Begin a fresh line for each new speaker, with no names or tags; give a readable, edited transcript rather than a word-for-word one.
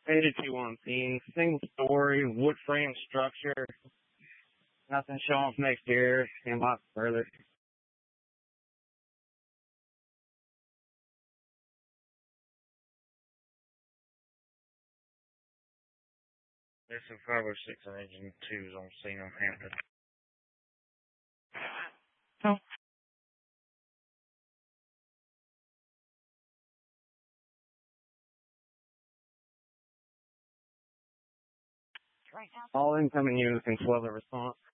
Faded 2 on scene, single story, wood frame structure, nothing showing from exterior, and lots further. There's some 506 and engine 2s on scene on Hampton. Oh. All incoming units can swell the response.